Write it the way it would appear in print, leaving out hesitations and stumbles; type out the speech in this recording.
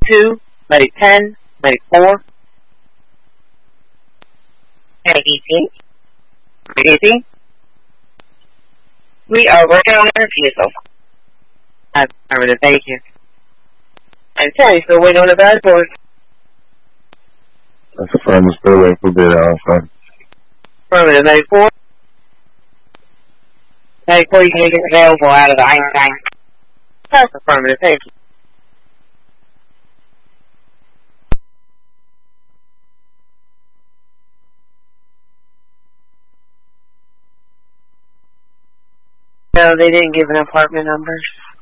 2, medic 10, medic 4. Medic 18. Medic 18. We are working on a refusal. Affirmative, thank you. Okay, so wait on the dashboard. That's affirmative, still waiting for bid alpha. Affirmative, medic 4. Medic 4, you can get available out of the Einstein. That's affirmative, thank you. No, they didn't give an apartment number.